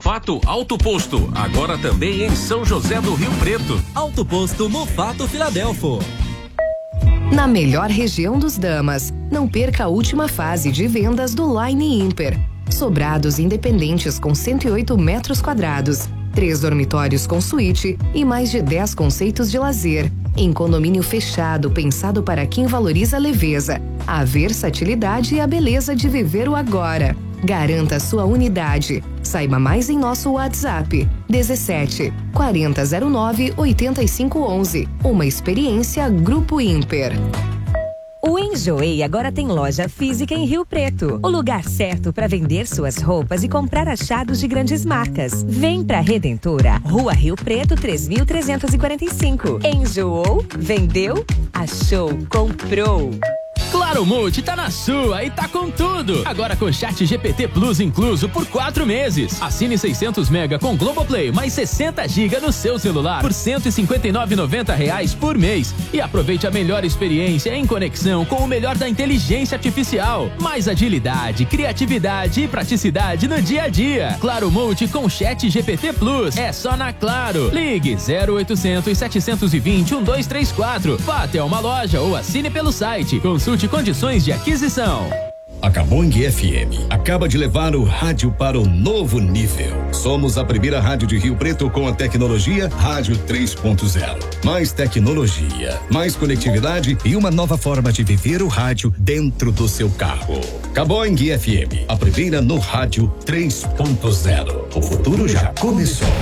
Mofato Auto Posto, agora também em São José do Rio Preto. Auto Posto Mofato Filadelfo. Na melhor região dos Damas, não perca a última fase de vendas do Line Imper. Sobrados independentes com 108 metros quadrados, 3 dormitórios com suíte e mais de 10 conceitos de lazer. Em condomínio fechado, pensado para quem valoriza a leveza, a versatilidade e a beleza de viver o agora. Garanta sua unidade. Saiba mais em nosso WhatsApp 17 4009 8511. Uma experiência Grupo Imper. O Enjoei agora tem loja física em Rio Preto. O lugar certo para vender suas roupas e comprar achados de grandes marcas. Vem pra Redentora, Rua Rio Preto 3345. Enjoou? Vendeu? Achou? Comprou. Claro Multi tá na sua e tá com tudo. Agora com Chat GPT Plus incluso por 4 meses. Assine 600 mega com Globoplay mais 60 GB no seu celular por R$ 159,90 por mês. E aproveite a melhor experiência em conexão com o melhor da inteligência artificial. Mais agilidade, criatividade e praticidade no dia a dia. Claro Multi com Chat GPT Plus. É só na Claro. Ligue 0800 720 1234. Vá até uma loja ou assine pelo site. Consulte condições de aquisição. A Cabong FM acaba de levar o rádio para o novo nível. Somos a primeira rádio de Rio Preto com a tecnologia Rádio 3.0. Mais tecnologia, mais conectividade e uma nova forma de viver o rádio dentro do seu carro. Cabong FM, a primeira no Rádio 3.0. O futuro já começou.